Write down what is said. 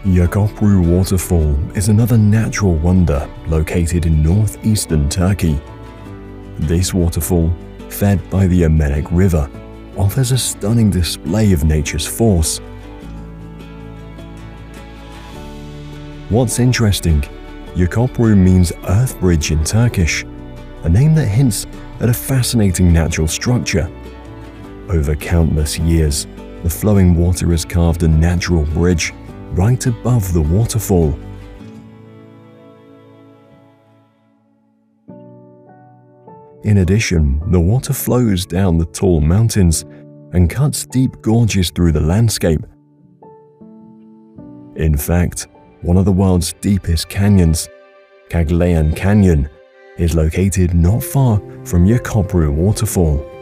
Yakopru Waterfall is another natural wonder located in northeastern Turkey. This waterfall, fed by the Emenek River, offers a stunning display of nature's force. What's interesting, Yakopru means earth bridge in Turkish, a name that hints at a fascinating natural structure. Over countless years, the flowing water has carved a natural bridge right above the waterfall. In addition, the water flows down the tall mountains and cuts deep gorges through the landscape. In fact, one of the world's deepest canyons, Caglayan Canyon, is located not far from Yakopru Waterfall.